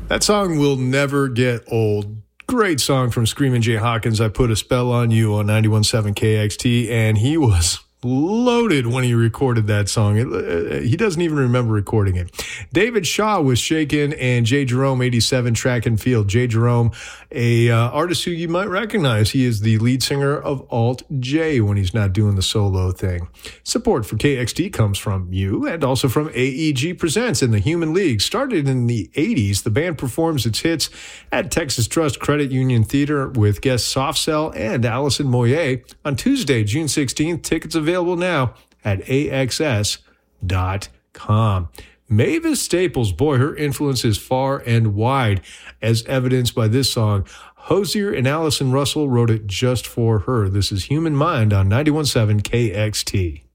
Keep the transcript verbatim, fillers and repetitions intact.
That song will never get old. Great song from Screamin' Jay Hawkins. I Put a Spell on You on ninety-one point seven K X T, and he was loaded when he recorded that song. It, uh, he doesn't even remember recording it. David Shaw was Shaken, and Jay Jerome, eighty-seven, Track and Field. Jay Jerome, a uh, artist who you might recognize. He is the lead singer of Alt J when he's not doing the solo thing. Support for K X T comes from you and also from A E G Presents in the Human League. Started in the eighties, the band performs its hits at Texas Trust Credit Union Theater with guests Soft Cell and Allison Moyer on Tuesday, June sixteenth. Tickets available now at A X S dot com. Mavis Staples, boy, her influence is far and wide, as evidenced by this song. Hosier and Allison Russell wrote it just for her. This is Human Mind on ninety-one point seven K X T.